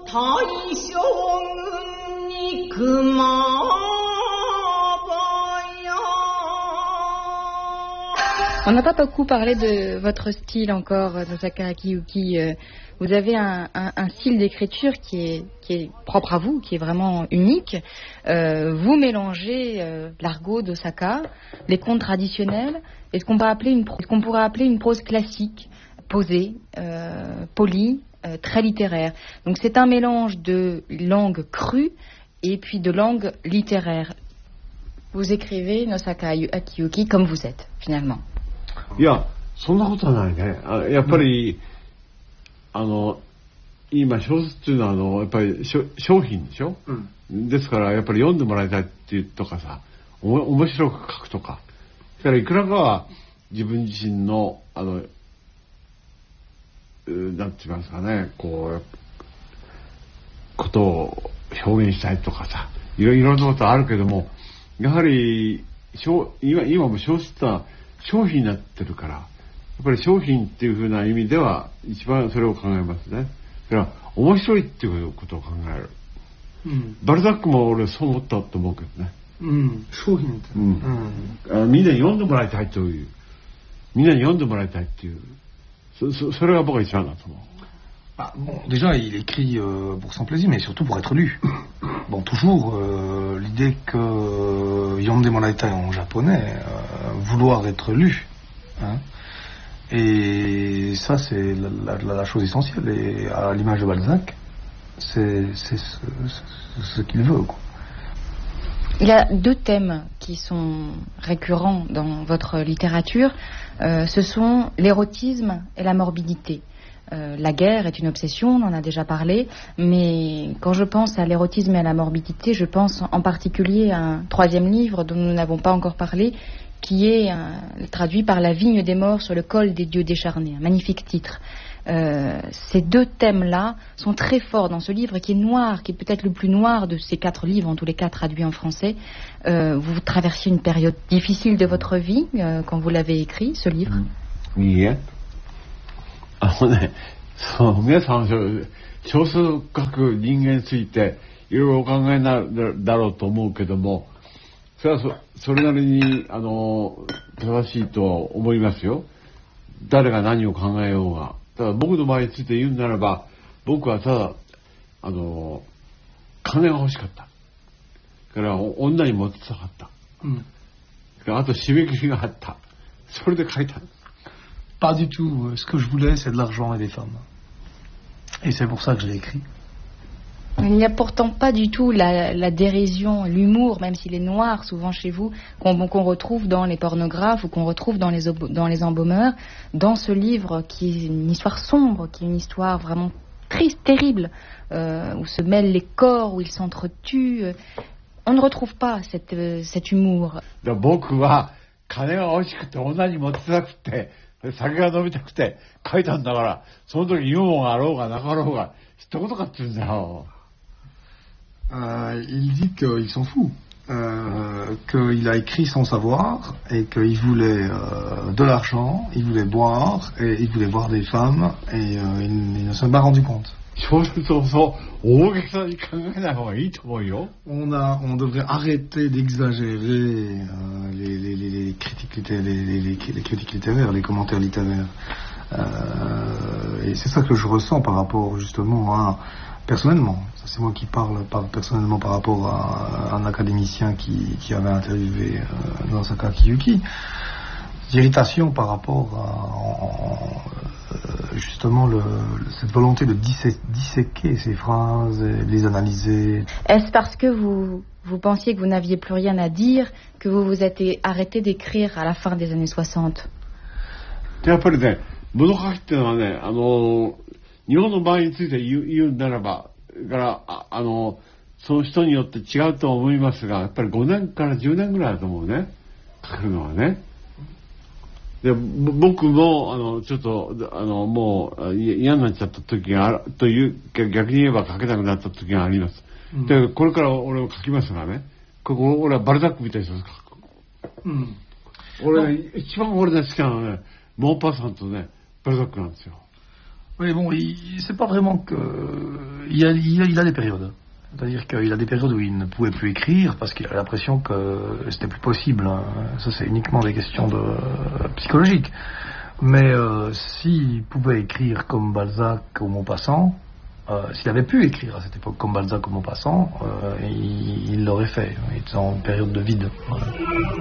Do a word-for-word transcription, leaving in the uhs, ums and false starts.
On n'a pas beaucoup parlé de votre style encore, Nosaka Akiyuki. Vous avez un, un, un style d'écriture qui est, qui est propre à vous, qui est vraiment unique. Euh, vous mélangez euh, l'argot d'Osaka, les contes traditionnels, et ce qu'on, va appeler une, ce qu'on pourrait appeler une prose classique, posée, euh, polie, euh, très littéraire. Donc c'est un mélange de langue crue et puis de langue littéraire. Vous écrivez Nosaka Akiyuki comme vous êtes, finalement. いや、そんなことはないね。あやっぱり、うん、あの今小説っていうのはあのやっぱり商品でしょ、うん、ですからやっぱり読んでもらいたいっていうとかさ、おも面白く書くとか、だからいくらかは自分自身のあのなんて言いますかね、こうことを表現したいとかさ、いろいろなことあるけども、やはり今今も小説は商品になってるから、やっぱり商品っていう風な意味では一番それを考えますね。だから面白いっていうことを考える、うん、バルザックも俺そう思ったと思うけどね、うん、商品って、うんうん、みんなに読んでもらいたいという、みんなに読んでもらいたいっていう、そ, そ, それが僕は一番だと思う。 Ah, bon, déjà, il écrit euh, pour son plaisir, mais surtout pour être lu. Bon, toujours euh, l'idée que euh, Yonde Monaitai en japonais, euh, vouloir être lu. Hein, et ça, c'est la, la, la chose essentielle. Et à l'image de Balzac, c'est, c'est ce, ce, ce qu'il veut, quoi. Il y a deux thèmes qui sont récurrents dans votre littérature. Euh, ce sont l'érotisme et la morbidité. Euh, la guerre est une obsession, on en a déjà parlé, mais quand je pense à l'érotisme et à la morbidité, je pense en particulier à un troisième livre dont nous n'avons pas encore parlé, qui est euh, traduit par La vigne des morts sur le col des dieux décharnés, un magnifique titre. Euh, ces deux thèmes-là sont très forts dans ce livre qui est noir, qui est peut-être le plus noir de ces quatre livres, en tous les cas traduits en français. Euh, vous traversiez une période difficile de votre vie euh, quand vous l'avez écrit, ce livre. Oui. あのね、そう皆さん少数書く人間についていろいろお考えになるだろうと思うけども、それは そ, それなりにあの正しいとは思いますよ。誰が何を考えようが。ただ僕の場合について言うならば、僕はただあの金が欲しかった。から女にモテたかった。うん、あと締め切りがあった。それで書いた。 Pas du tout. Ce que je voulais, c'est de l'argent et des femmes. Et c'est pour ça que je l'ai écrit. Il n'y a pourtant pas du tout la, la dérision, l'humour, même s'il est noir souvent chez vous, qu'on, qu'on retrouve dans les pornographes ou qu'on retrouve dans les, dans les embaumeurs, dans ce livre qui est une histoire sombre, qui est une histoire vraiment triste, terrible, euh, où se mêlent les corps, où ils s'entretuent. On ne retrouve pas cette, euh, cet humour. 酒が飲みたくて書いたんだから、その時ユーモアがあろうがなかろうが知ったことかって言うんだよ。 Euh, il dit qu'il s'en fout, euh, qu'il a écrit sans savoir et qu'il voulait euh, de l'argent, il voulait boire et il voulait voir des femmes et euh, il, il ne s'en est pas rendu compte. On, a, on devrait arrêter d'exagérer euh, les, les, les, les, critiques, les, les, les, les critiques littéraires, les commentaires littéraires. Euh, et c'est ça que je ressens par rapport justement à... Personnellement, ça c'est moi qui parle par, personnellement par rapport à, à un académicien qui, qui avait interviewé euh, Nosaka Akiyuki. D'irritation par rapport à en, euh, justement le, cette volonté de dissé, disséquer ces phrases, et les analyser. Est-ce parce que vous, vous pensiez que vous n'aviez plus rien à dire que vous vous êtes arrêté d'écrire à la fin des années soixante? やっぱりね、物書きっていうのはね、あの日本の場合について言う、言うならば、からああのその人によって違うと思いますが、やっぱりごねんからじゅうねんぐらいだと思うね、書くのはね。で僕もあのちょっとあのもう嫌になっちゃった時があるという逆に言えば書けなくなった時があります、うん、でこれから俺を書きますがね、ここ俺はバルザックみたいに書く、うん、俺一番俺が好きなのはね、モーパーさんとねバルザックなんですよ。 Oui, bon, il, c'est pas vraiment que il, a, il, a, il a des périodes. C'est-à-dire qu'il a des périodes où il ne pouvait plus écrire parce qu'il a l'impression que c'était plus possible. Ça, c'est uniquement des questions de, euh, psychologiques. Mais euh, s'il pouvait écrire comme Balzac ou Maupassant, euh, s'il avait pu écrire à cette époque comme Balzac ou Maupassant, euh, il, il l'aurait fait. Il était en période de vide. Voilà.